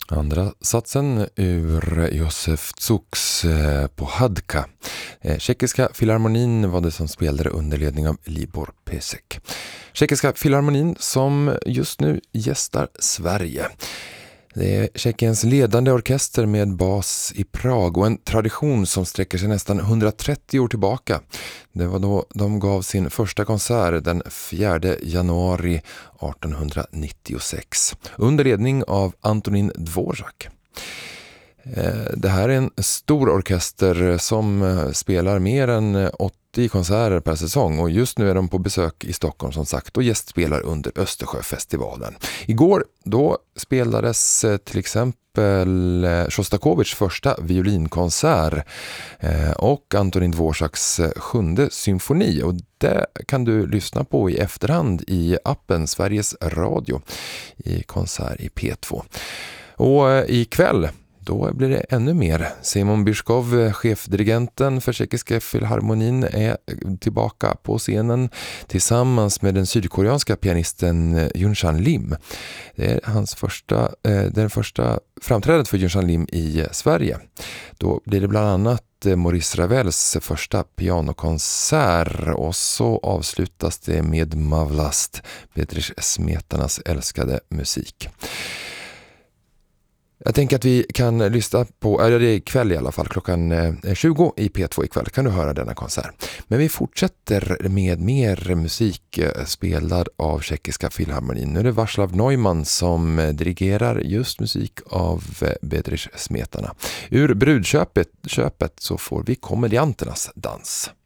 Andra satsen ur Josef Zucks Pohádka. Tjeckiska filharmonin var det som spelade under ledning av Libor Pesek. Tjeckiska filharmonin som just nu gästar Sverige. Det är Tjeckiens ledande orkester med bas i Prag och en tradition som sträcker sig nästan 130 år tillbaka. Det var då de gav sin första konsert den 4 januari 1896 under ledning av Antonín Dvořák. Det här är en stor orkester som spelar mer än 80 konserter per säsong och just nu är de på besök i Stockholm som sagt och gästspelar under Östersjöfestivalen. Igår då spelades till exempel Sjostakovitjs första violinkonsert och Antonín Dvořáks 7:e symfoni och det kan du lyssna på i efterhand i appen Sveriges Radio i konsert i P2. Och ikväll då blir det ännu mer. Simon Birskov, chefdirigenten för Tjeckiska filharmonin, är tillbaka på scenen tillsammans med den sydkoreanska pianisten Yoon-chan Lim. Det är den första framträdandet för Yoon-chan Lim i Sverige. Då blir det bland annat Maurice Ravels första pianokonsert och så avslutas det med Mavlast, Bedřich Smetanas älskade musik. Jag tänker att vi kan lyssna på, det är ikväll i alla fall, klockan 20 i P2 ikväll kan du höra denna konsert. Men vi fortsätter med mer musik spelad av Tjeckiska filharmonin. Nu är det Václav Neumann som dirigerar just musik av Bedřich Smetana. Ur brudköpet så får vi komedianternas dans.